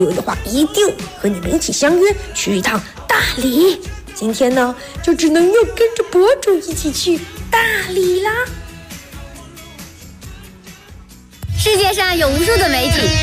有的话一定和你们一起相约去一趟大理。今天呢，就只能又跟着博主一起去大理啦。 世界上有无数的媒体，